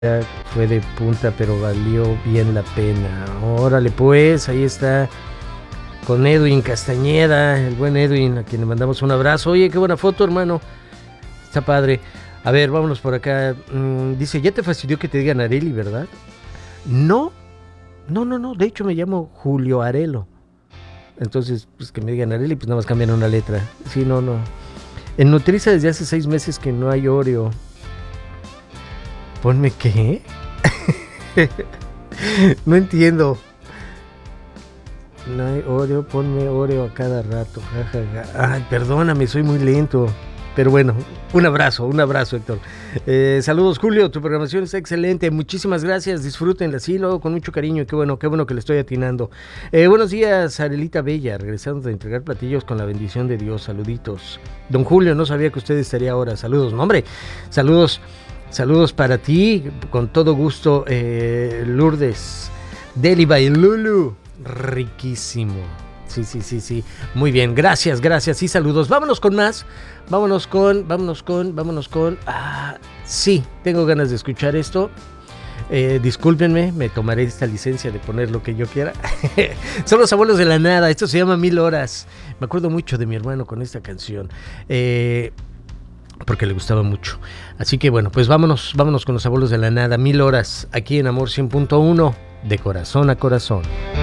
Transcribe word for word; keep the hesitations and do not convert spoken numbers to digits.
fue de punta, pero valió bien la pena. Órale pues, ahí está con Edwin Castañeda, el buen Edwin, a quien le mandamos un abrazo. Oye, qué buena foto, hermano. Está padre. A ver, vámonos por acá. Mm, dice, ya te fastidió que te digan Areli, ¿verdad? No, no, no, no. De hecho me llamo Julio Arelo. Entonces, pues que me digan Areli, pues nada más cambian una letra. Sí, no, no. En Nutriza desde hace seis meses que no hay Oreo. Ponme qué. No entiendo. No hay Oreo, ponme Oreo a cada rato. Ja, ja, ja. Ay, perdóname, soy muy lento. Pero bueno, un abrazo, un abrazo, Héctor. Eh, saludos, Julio, tu programación está excelente. Muchísimas gracias, disfrútenla así, luego con mucho cariño. Qué bueno, qué bueno que le estoy atinando. Eh, buenos días, Arelita Bella, regresando de entregar platillos con la bendición de Dios. Saluditos. Don Julio, no sabía que usted estaría ahora. Saludos, no, hombre, saludos. Saludos para ti, con todo gusto, eh, Lourdes, Deli by Lulu, riquísimo. Sí, sí, sí, sí, muy bien, gracias, gracias y saludos. Vámonos con más, vámonos con, vámonos con, vámonos con, ah, sí, tengo ganas de escuchar esto. Eh, discúlpenme, me tomaré esta licencia de poner lo que yo quiera. Son los Abuelos de la Nada, esto se llama Mil Horas. Me acuerdo mucho de mi hermano con esta canción. Eh... porque le gustaba mucho. Así que bueno, pues vámonos, vámonos con los Abuelos de la Nada, Mil Horas, aquí en Amor cien punto uno, de corazón a corazón.